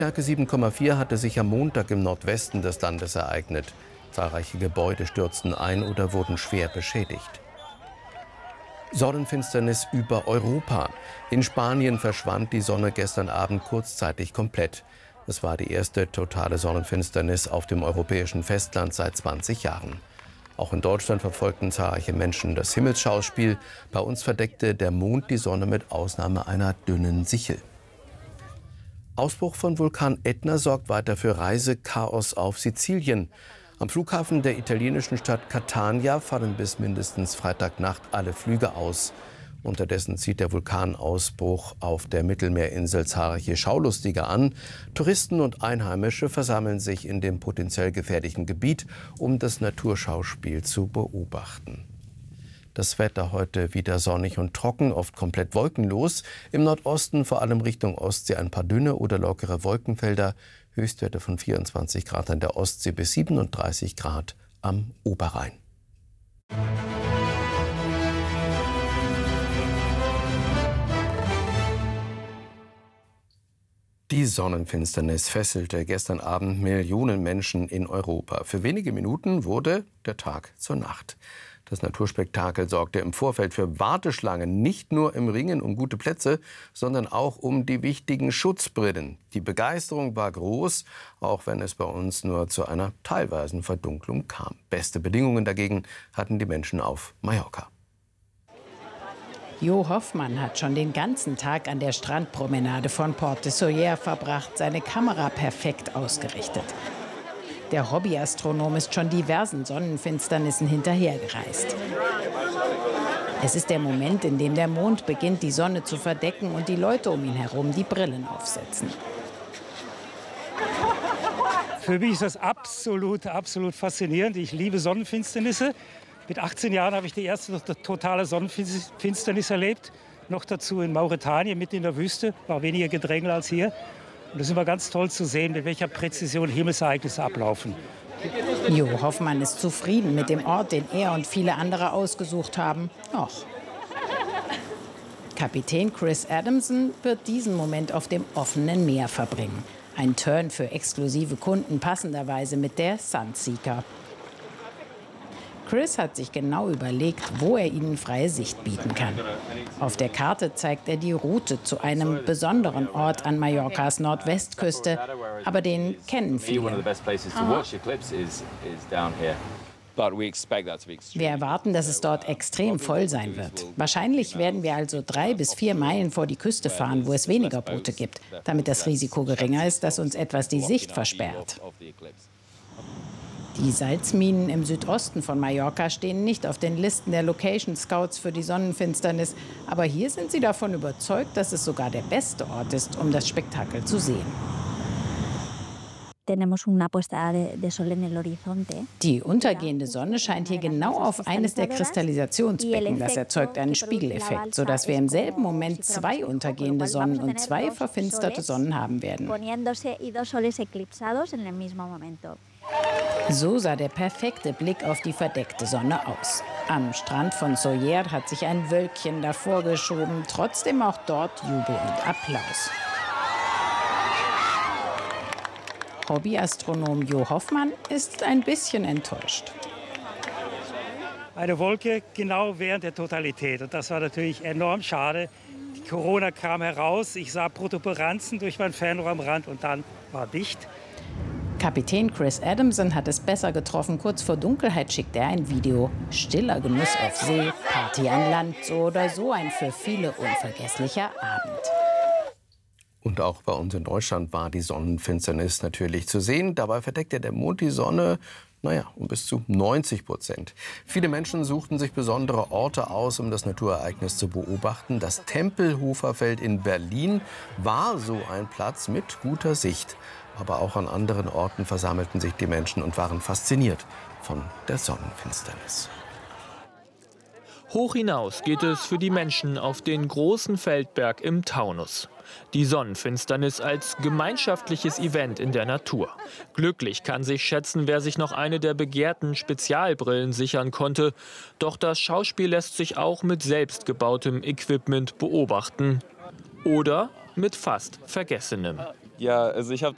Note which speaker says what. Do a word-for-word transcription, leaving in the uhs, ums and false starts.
Speaker 1: Stärke sieben Komma vier hatte sich am Montag im Nordwesten des Landes ereignet. Zahlreiche Gebäude stürzten ein oder wurden schwer beschädigt. Sonnenfinsternis über Europa. In Spanien verschwand die Sonne gestern Abend kurzzeitig komplett. Es war die erste totale Sonnenfinsternis auf dem europäischen Festland seit zwanzig Jahren. Auch in Deutschland verfolgten zahlreiche Menschen das Himmelsschauspiel. Bei uns verdeckte der Mond die Sonne mit Ausnahme einer dünnen Sichel. Ausbruch von Vulkan Ätna sorgt weiter für Reisechaos auf Sizilien. Am Flughafen der italienischen Stadt Catania fallen bis mindestens Freitagnacht alle Flüge aus. Unterdessen zieht der Vulkanausbruch auf der Mittelmeerinsel zahlreiche Schaulustige an. Touristen und Einheimische versammeln sich in dem potenziell gefährlichen Gebiet, um das Naturschauspiel zu beobachten. Das Wetter heute wieder sonnig und trocken, oft komplett wolkenlos. Im Nordosten, vor allem Richtung Ostsee, ein paar dünne oder lockere Wolkenfelder. Höchstwerte von vierundzwanzig Grad an der Ostsee bis siebenunddreißig Grad am Oberrhein. Die Sonnenfinsternis fesselte gestern Abend Millionen Menschen in Europa. Für wenige Minuten wurde der Tag zur Nacht. Das Naturspektakel sorgte im Vorfeld für Warteschlangen, nicht nur im Ringen um gute Plätze, sondern auch um die wichtigen Schutzbrillen. Die Begeisterung war groß, auch wenn es bei uns nur zu einer teilweisen Verdunklung kam. Beste Bedingungen dagegen hatten die Menschen auf Mallorca.
Speaker 2: Jo Hoffmann hat schon den ganzen Tag an der Strandpromenade von Port de Sóller verbracht, seine Kamera perfekt ausgerichtet. Der Hobbyastronom ist schon diversen Sonnenfinsternissen hinterhergereist. Es ist der Moment, in dem der Mond beginnt, die Sonne zu verdecken und die Leute um ihn herum die Brillen aufsetzen.
Speaker 3: Für mich ist das absolut, absolut faszinierend. Ich liebe Sonnenfinsternisse. Mit achtzehn Jahren habe ich die erste totale Sonnenfinsternis erlebt. Noch dazu in Mauretanien, mitten in der Wüste. War weniger Gedränge als hier. Und es ist immer ganz toll zu sehen, mit welcher Präzision Himmelsereignisse ablaufen.
Speaker 2: Jo Hoffmann ist zufrieden mit dem Ort, den er und viele andere ausgesucht haben. Och. Kapitän Chris Adamson wird diesen Moment auf dem offenen Meer verbringen. Ein Turn für exklusive Kunden, passenderweise mit der Sunseeker. Chris hat sich genau überlegt, wo er ihnen freie Sicht bieten kann. Auf der Karte zeigt er die Route zu einem besonderen Ort an Mallorcas Nordwestküste, aber den kennen viele. Wir erwarten, dass es dort extrem voll sein wird. Wahrscheinlich werden wir also drei bis vier Meilen vor die Küste fahren, wo es weniger Boote gibt, damit das Risiko geringer ist, dass uns etwas die Sicht versperrt. Die Salzminen im Südosten von Mallorca stehen nicht auf den Listen der Location Scouts für die Sonnenfinsternis. Aber hier sind sie davon überzeugt, dass es sogar der beste Ort ist, um das Spektakel zu sehen. Die untergehende Sonne scheint hier genau auf eines der Kristallisationsbecken. Das erzeugt einen Spiegeleffekt, sodass wir im selben Moment zwei untergehende Sonnen und zwei verfinsterte Sonnen haben werden. So sah der perfekte Blick auf die verdeckte Sonne aus. Am Strand von Sóller hat sich ein Wölkchen davor geschoben, trotzdem auch dort Jubel und Applaus. Hobbyastronom Jo Hoffmann ist ein bisschen enttäuscht.
Speaker 3: Eine Wolke genau während der Totalität. Und das war natürlich enorm schade. Die Corona kam heraus, ich sah Protuberanzen durch mein Fernrohr am Rand und dann war dicht.
Speaker 2: Kapitän Chris Adamson hat es besser getroffen. Kurz vor Dunkelheit schickt er ein Video. Stiller Genuss auf See, Party an Land, so oder so ein für viele unvergesslicher Abend.
Speaker 1: Und auch bei uns in Deutschland war die Sonnenfinsternis natürlich zu sehen. Dabei verdeckte der Mond die Sonne, naja, um bis zu neunzig Prozent. Viele Menschen suchten sich besondere Orte aus, um das Naturereignis zu beobachten. Das Tempelhofer Feld in Berlin war so ein Platz mit guter Sicht. Aber auch an anderen Orten versammelten sich die Menschen und waren fasziniert von der Sonnenfinsternis.
Speaker 4: Hoch hinaus geht es für die Menschen auf den großen Feldberg im Taunus. Die Sonnenfinsternis als gemeinschaftliches Event in der Natur. Glücklich kann sich schätzen, wer sich noch eine der begehrten Spezialbrillen sichern konnte. Doch das Schauspiel lässt sich auch mit selbstgebautem Equipment beobachten. Oder mit fast Vergessenem.
Speaker 5: Ja, also ich habe